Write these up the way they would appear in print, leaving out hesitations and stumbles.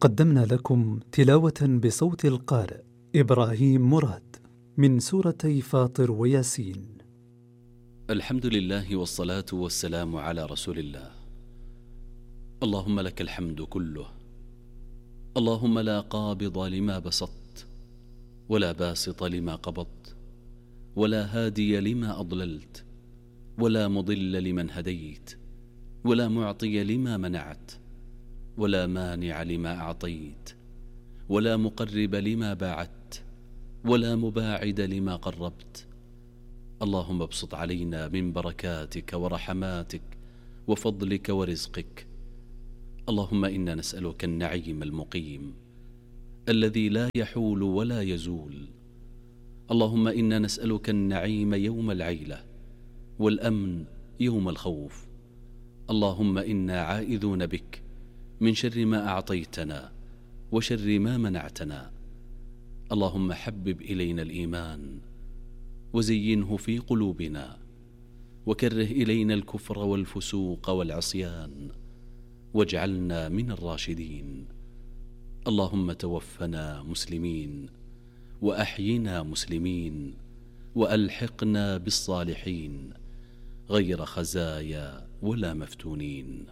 قدمنا لكم تلاوة بصوت القارئ إبراهيم مراد من سورتي فاطر وياسين. الحمد لله والصلاة والسلام على رسول الله. اللهم لك الحمد كله، اللهم لا قابض لما بسطت ولا باسط لما قبضت ولا هادي لما أضللت ولا مضل لمن هديت ولا معطي لما منعت ولا مانع لما أعطيت ولا مقرب لما باعدت ولا مباعد لما قربت. اللهم ابسط علينا من بركاتك ورحماتك وفضلك ورزقك. اللهم إنا نسألك النعيم المقيم الذي لا يحول ولا يزول. اللهم إنا نسألك النعيم يوم العيلة والأمن يوم الخوف. اللهم إنا عائذون بك من شر ما أعطيتنا وشر ما منعتنا. اللهم حبب إلينا الإيمان وزينه في قلوبنا وكره إلينا الكفر والفسوق والعصيان واجعلنا من الراشدين. اللهم توفنا مسلمين وأحينا مسلمين وألحقنا بالصالحين غير خزايا ولا مفتونين.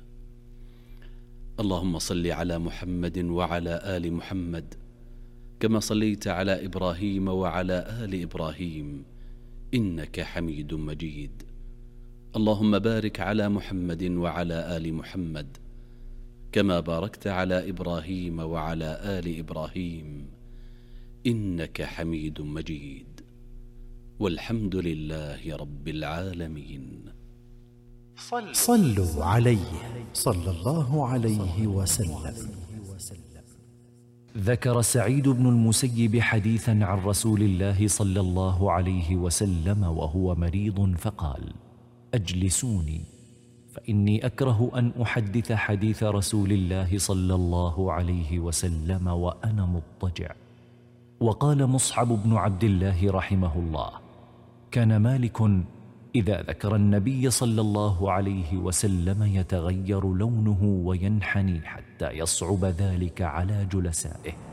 اللهم صل على محمد وعلى آل محمد كما صليت على إبراهيم وعلى آل إبراهيم إنك حميد مجيد. اللهم بارك على محمد وعلى آل محمد كما باركت على إبراهيم وعلى آل إبراهيم إنك حميد مجيد. والحمد لله رب العالمين. صلوا عليه صلى الله عليه وسلم. ذكر سعيد بن المسيب حديثا عن رسول الله صلى الله عليه وسلم وهو مريض فقال: أجلسوني فإني أكره أن أحدث حديث رسول الله صلى الله عليه وسلم وأنا مضطجع. وقال مصعب بن عبد الله رحمه الله: كان مالك إذا ذكر النبي صلى الله عليه وسلم يتغير لونه وينحني حتى يصعب ذلك على جلسائه.